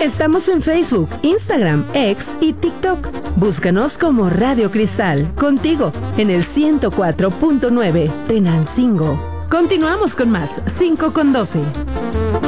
Estamos en Facebook, Instagram, X y TikTok. Búscanos como Radio Cristal, contigo en el 104.9 Tenancingo. Continuamos con más 5 con 12.